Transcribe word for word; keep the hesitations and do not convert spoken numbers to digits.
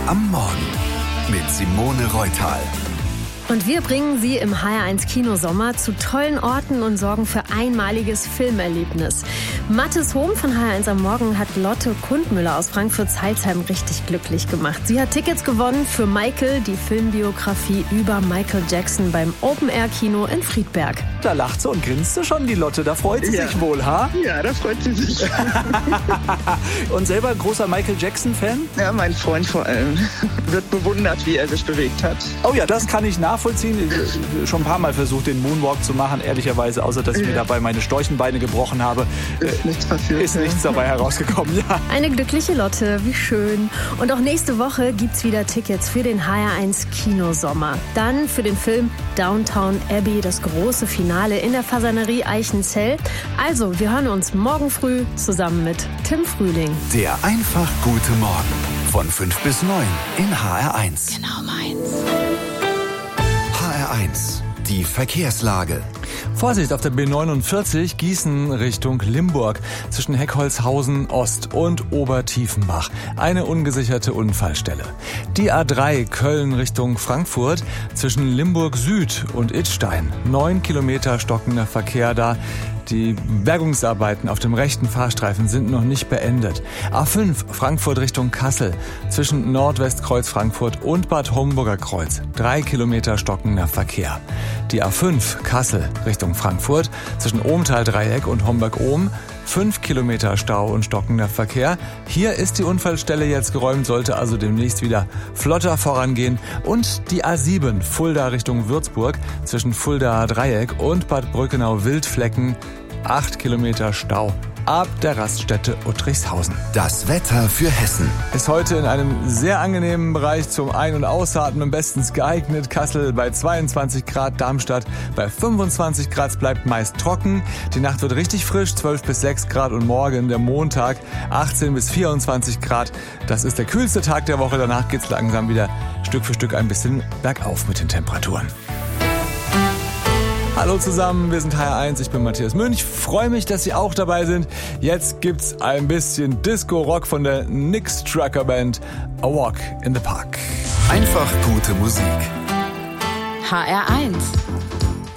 am Morgen mit Simone Reutal. Und wir bringen Sie im H R eins Kinosommer zu tollen Orten und sorgen für einmaliges Filmerlebnis. Mathis Hohm von H R eins am Morgen hat Lotte Kundmüller aus Frankfurt-Zeilsheim richtig glücklich gemacht. Sie hat Tickets gewonnen für Michael, die Filmbiografie über Michael Jackson beim Open-Air-Kino in Friedberg. Da lacht sie und grinst sie schon, die Lotte. Da freut sie ja. sich wohl, ha? Ja, da freut sie sich. Und selber großer Michael Jackson-Fan? Ja, mein Freund vor allem. Wird bewundert, wie er sich bewegt hat. Oh ja, das kann ich nachvollziehen. Ich schon ein paar Mal versucht, den Moonwalk zu machen, ehrlicherweise, außer dass ich mir dabei meine Storchenbeine gebrochen habe. Ist nichts passiert. Ist nichts dabei herausgekommen, ja. Eine glückliche Lotte, wie schön. Und auch nächste Woche gibt's wieder Tickets für den H R eins Kinosommer. Dann für den Film Downton Abbey, das große Finale in der Fasanerie Eichenzell. Also, wir hören uns morgen früh zusammen mit Tim Frühling. Der einfach gute Morgen von fünf bis neun in H R eins. Genau meins. H R eins, die Verkehrslage. Vorsicht auf der B neunundvierzig Gießen Richtung Limburg zwischen Heckholzhausen Ost und Obertiefenbach. Eine ungesicherte Unfallstelle. Die A drei Köln Richtung Frankfurt zwischen Limburg Süd und Idstein. Neun Kilometer stockender Verkehr da. Die Bergungsarbeiten auf dem rechten Fahrstreifen sind noch nicht beendet. A fünf Frankfurt Richtung Kassel zwischen Nordwestkreuz Frankfurt und Bad Homburger Kreuz. Drei Kilometer stockender Verkehr. Die A fünf Kassel Richtung Frankfurt zwischen Ohmtal-Dreieck und Homburg-Ohm. Fünf Kilometer Stau und stockender Verkehr. Hier ist die Unfallstelle jetzt geräumt, sollte also demnächst wieder flotter vorangehen. Und die A sieben Fulda Richtung Würzburg zwischen Fulda-Dreieck und Bad Brückenau-Wildflecken. Acht Kilometer Stau ab der Raststätte Uttrichshausen. Das Wetter für Hessen. Ist heute in einem sehr angenehmen Bereich zum Ein- und Ausatmen bestens geeignet. Kassel bei zweiundzwanzig Grad, Darmstadt bei fünfundzwanzig Grad. Es bleibt meist trocken. Die Nacht wird richtig frisch, zwölf bis sechs Grad und morgen der Montag achtzehn bis vierundzwanzig Grad. Das ist der kühlste Tag der Woche. Danach geht's langsam wieder Stück für Stück ein bisschen bergauf mit den Temperaturen. Hallo zusammen, wir sind H R eins, ich bin Matthias Münch, freue mich, dass Sie auch dabei sind. Jetzt gibt's ein bisschen Disco-Rock von der Nix Trucker Band, A Walk in the Park. Einfach gute Musik. H R eins